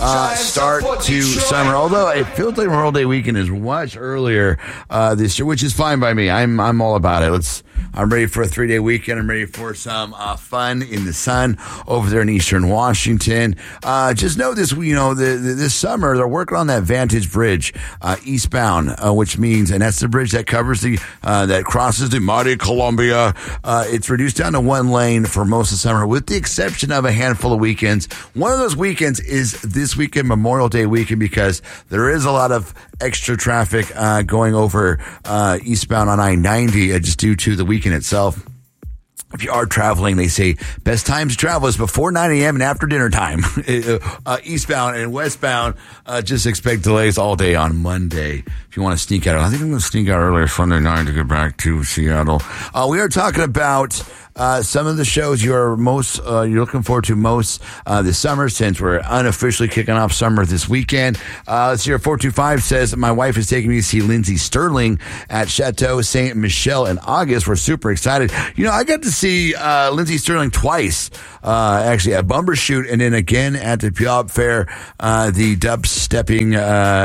start to summer. Although it feels like Memorial Day weekend is much earlier this year, which is fine by me. I'm all about it. I'm ready for a 3-day weekend. I'm ready for some fun in the sun over there in Eastern Washington. Just know this, this summer they're working on that Vantage Bridge eastbound, which means, and that's the bridge that covers that crosses the mighty Columbia. It's reduced down to one lane for most of the summer, with the exception of a handful of weekends. One of those weekends is this weekend, Memorial Day weekend, because there is a lot of extra traffic going over eastbound on I-90 just due to the weekend itself. If you are traveling, they say best times to travel is before 9 a.m. and after dinner time. Eastbound and westbound, just expect delays all day on Monday. If you want to sneak out, I think I'm going to sneak out earlier Sunday night to get back to Seattle. We are talking about some of the shows you're looking forward to most this summer, since we're unofficially kicking off summer this weekend. Let's hear 425 says, my wife is taking me to see Lindsey Stirling at Chateau Ste. Michelle in August. We're super excited. I got to see Lindsey Stirling twice, actually at Bumbershoot and then again at the Puyallup Fair, the dubstepping,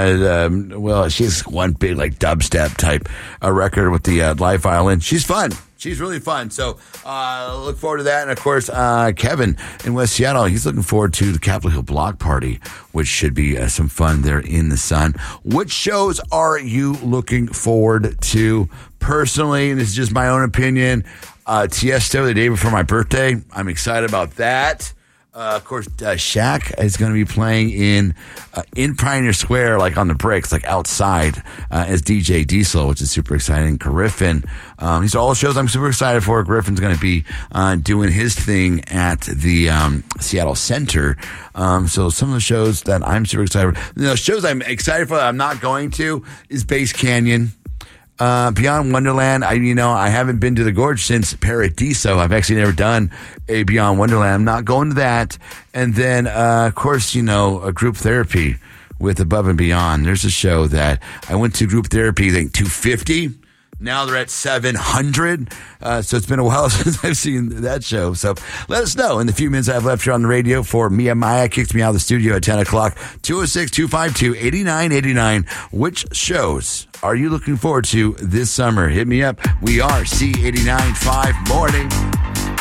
she has one big dubstep type record with the live violin. She's fun. She's really fun. So look forward to that. And, of course, Kevin in West Seattle, he's looking forward to the Capitol Hill Block Party, which should be some fun there in the sun. Which shows are you looking forward to? Personally, and this is just my own opinion, Tiesto, the day before my birthday. I'm excited about that. Of course, Shaq is going to be playing in Pioneer Square, on the bricks, outside, as DJ Diesel, which is super exciting. Griffin, these are all shows I'm super excited for. Griffin's going to be doing his thing at the Seattle Center. So some of the shows that I'm super excited for, the shows I'm excited for that I'm not going to is Bass Canyon. Beyond Wonderland, I haven't been to the Gorge since Paradiso. I've actually never done a Beyond Wonderland. I'm not going to that. And then, of course, a Group Therapy with Above and Beyond. There's a show that I went to Group Therapy, I think 250. Now they're at 700. So it's been a while since I've seen that show. So let us know in the few minutes I have left here on the radio for Mia Maya kicks me out of the studio at 10 o'clock. 206-252-8989. Which shows are you looking forward to this summer? Hit me up. We are C89.5 Morning.